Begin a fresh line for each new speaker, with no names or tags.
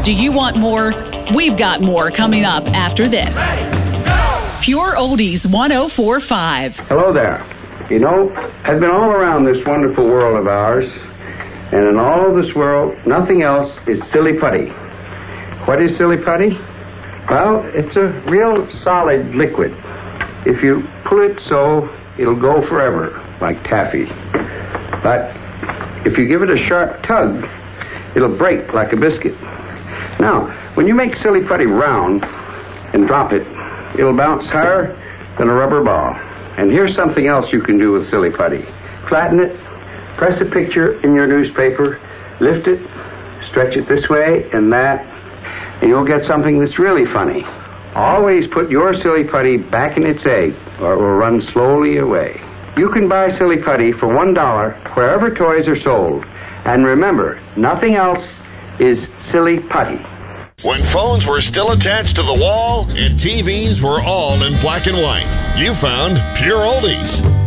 Do you want more? We've got more coming up after this. Pure Oldies 104.5.
Hello there. You know, I've been all around this wonderful world of ours, and in all of this world, nothing else is silly putty. What is silly putty? Well, it's a real solid liquid. If you pull it so, it'll go forever, like taffy. But if you give it a sharp tug, it'll break like a biscuit. Now, when you make silly putty round and drop it, it'll bounce higher than a rubber ball. And here's something else you can do with silly putty. Flatten it, press a picture in your newspaper, lift it, stretch it this way and that, and you'll get something that's really funny. Always put your silly putty back in its egg, or it will run slowly away. You can buy silly putty for $1 wherever toys are sold. And remember, nothing else is silly putty.
When phones were still attached to the wall and TVs were all in black and white, you found Pure Oldies.